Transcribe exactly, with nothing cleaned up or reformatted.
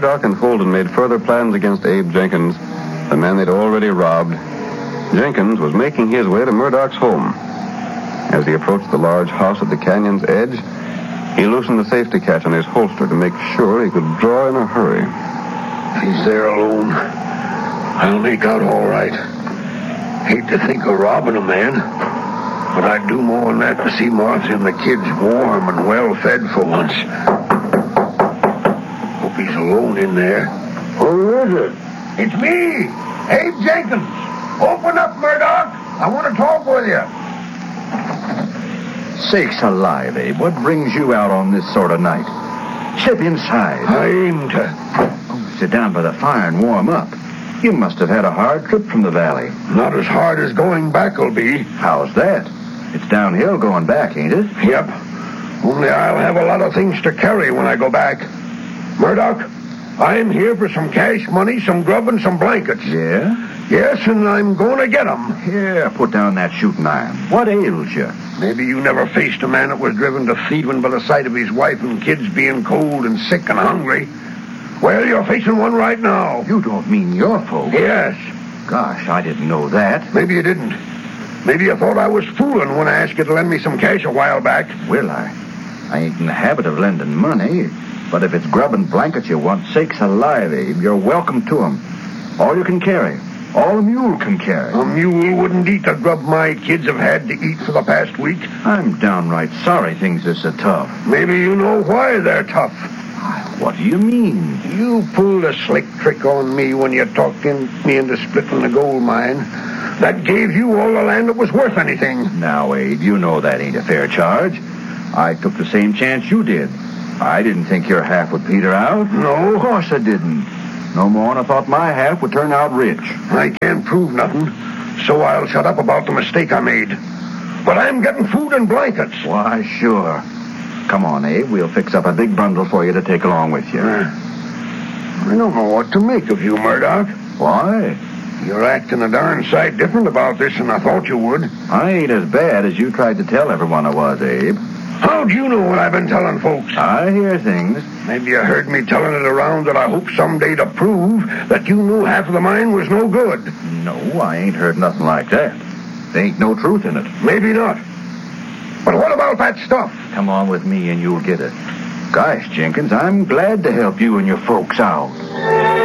Murdoch and Holden made further plans against Abe Jenkins, the man they'd already robbed, Jenkins was making his way to Murdoch's home. As he approached the large house at the canyon's edge, he loosened the safety catch on his holster to make sure he could draw in a hurry. He's there alone. I'll make out all right. Hate to think of robbing a man, but I'd do more than that to see Martha and the kids warm and well-fed for once. Hope he's alone in there. Who is it? It's me, Abe Jenkins. Open up, Murdoch. I want to talk with you. Sakes alive, Abe. What brings you out on this sort of night? Step inside. I aim to... Oh, sit down by the fire and warm up. You must have had a hard trip from the valley. Not as hard as going back will be. How's that? It's downhill going back, ain't it? Yep. Only I'll have a lot of things to carry when I go back. Murdoch, I'm here for some cash money, some grub, and some blankets. Yeah? Yes, and I'm going to get 'em. Here, put down that shooting iron. What ails you? Maybe you never faced a man that was driven to thieving by the sight of his wife and kids being cold and sick and hungry. Well, you're facing one right now. You don't mean your folks? Yes. Gosh, I didn't know that. Maybe you didn't. Maybe you thought I was fooling when I asked you to lend me some cash a while back. Well, I, I ain't in the habit of lending money, but if it's grub and blankets you want, sakes alive, Abe, you're welcome to 'em. All you can carry. All a mule can carry. A mule wouldn't eat the grub my kids have had to eat for the past week. I'm downright sorry things are so tough. Maybe you know why they're tough. What do you mean? You pulled a slick trick on me when you talked in, me into splitting the gold mine. That gave you all the land that was worth anything. Now, Abe, you know that ain't a fair charge. I took the same chance you did. I didn't think your half would peter out. No? Of course I didn't. No more than I thought my half would turn out rich. I can't prove nothing, so I'll shut up about the mistake I made. But I'm getting food and blankets. Why, sure. Come on, Abe. We'll fix up a big bundle for you to take along with you. Uh, I don't know what to make of you, Murdoch. Why? You're acting a darn sight different about this than I thought you would. I ain't as bad as you tried to tell everyone I was, Abe. How'd you know what I've been telling folks? I hear things. Maybe you heard me telling it around that I hope someday to prove that you knew half of the mine was no good. No, I ain't heard nothing like that. There ain't no truth in it. Maybe not. But what about that stuff? Come on with me and you'll get it. Gosh, Jenkins, I'm glad to help you and your folks out.